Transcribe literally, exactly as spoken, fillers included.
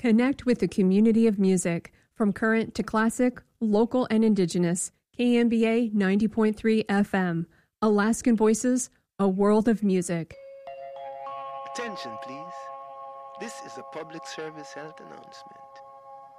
Connect with the community of music, from current to classic, local and indigenous. K M B A ninety point three F M. Alaskan Voices, a world of music. Attention, please. This is a public service health announcement.